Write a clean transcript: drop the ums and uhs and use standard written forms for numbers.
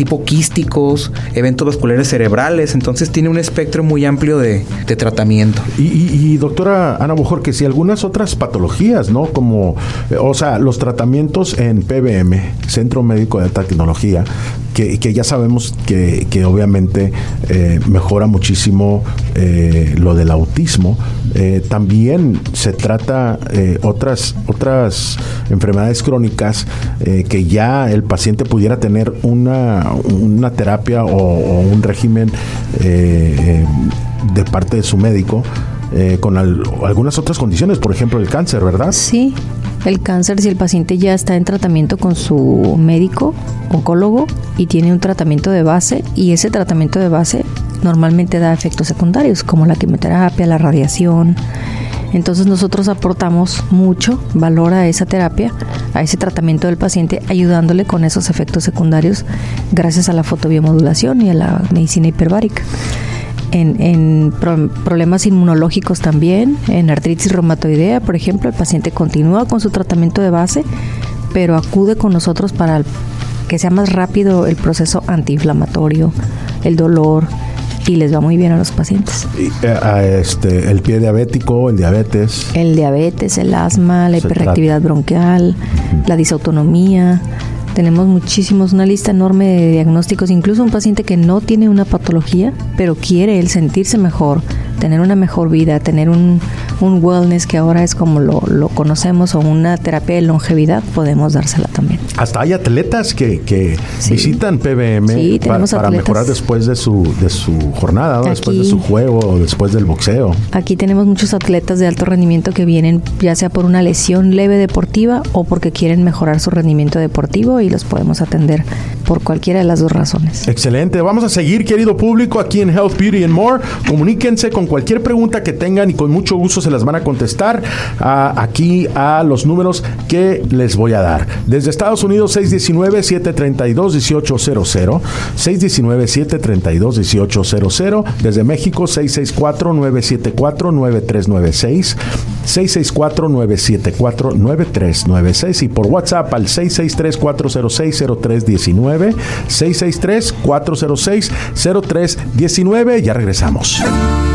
tipo quísticos, eventos vasculares cerebrales. Entonces tiene un espectro muy amplio de tratamiento. Y doctora Ana Bojorquez, y algunas otras patologías, ¿no? Como, o sea, los tratamientos en PBM, Centro Médico de Alta Tecnología, que ya sabemos que obviamente mejora muchísimo lo del autismo. También se trata otras enfermedades crónicas que ya el paciente pudiera tener una terapia o un régimen de parte de su médico con algunas otras condiciones, por ejemplo el cáncer, ¿verdad? Sí, el cáncer, si el paciente ya está en tratamiento con su médico, oncólogo, y tiene un tratamiento de base, y ese tratamiento de base normalmente da efectos secundarios, como la quimioterapia, la radiación. Entonces nosotros aportamos mucho valor a esa terapia, a ese tratamiento del paciente, ayudándole con esos efectos secundarios gracias a la fotobiomodulación y a la medicina hiperbárica. En problemas inmunológicos también, en artritis reumatoidea, por ejemplo, el paciente continúa con su tratamiento de base, pero acude con nosotros para que sea más rápido el proceso antiinflamatorio, el dolor, y les va muy bien a los pacientes. El pie diabético, el diabetes. El diabetes, el asma, la hiperreactividad bronquial, la disautonomía. Tenemos muchísimos, una lista enorme de diagnósticos, incluso un paciente que no tiene una patología, pero quiere él sentirse mejor, tener una mejor vida, tener un wellness que ahora es como lo conocemos, o una terapia de longevidad, podemos dársela también. Hasta hay atletas que sí. visitan PBM para mejorar después de su jornada, ¿no? Después de su juego o después del boxeo. Aquí tenemos muchos atletas de alto rendimiento que vienen ya sea por una lesión leve deportiva o porque quieren mejorar su rendimiento deportivo, y los podemos atender por cualquiera de las dos razones. Excelente. Vamos a seguir, querido público, aquí en Health, Beauty and More. Comuníquense con cualquier pregunta que tengan y con mucho gusto se las van a contestar aquí a los números que les voy a dar. Desde Estados Unidos, 619-732-1800, 619-732-1800. Desde México, 664-974-9396, 664-974-9396, y por WhatsApp al 663-406-0319, 663-406-0319. Ya regresamos.